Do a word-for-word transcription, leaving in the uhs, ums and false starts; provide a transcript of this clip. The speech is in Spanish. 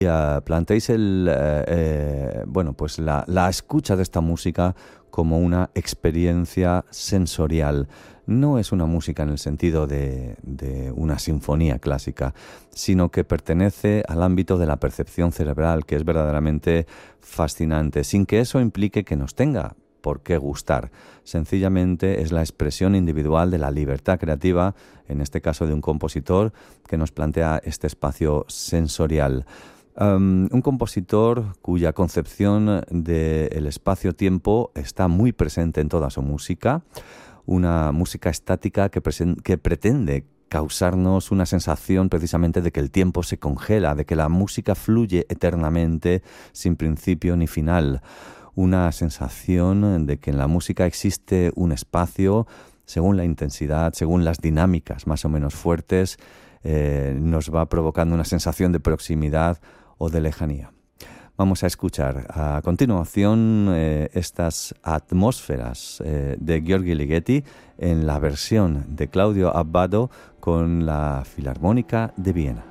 Uh, planteéis el, eh, eh, bueno, pues la, la escucha de esta música como una experiencia sensorial. No es una música en el sentido de, de una sinfonía clásica, sino que pertenece al ámbito de la percepción cerebral, que es verdaderamente fascinante, sin que eso implique que nos tenga por qué gustar. Sencillamente es la expresión individual de la libertad creativa, en este caso de un compositor, que nos plantea este espacio sensorial. Um, un compositor cuya concepción del espacio-tiempo está muy presente en toda su música, una música estática que, que pretende causarnos una sensación precisamente de que el tiempo se congela, de que la música fluye eternamente sin principio ni final, una sensación de que en la música existe un espacio según la intensidad, según las dinámicas más o menos fuertes, eh, nos va provocando una sensación de proximidad o de lejanía. Vamos a escuchar a continuación eh, estas atmósferas eh, de György Ligeti en la versión de Claudio Abbado con la Filarmónica de Viena.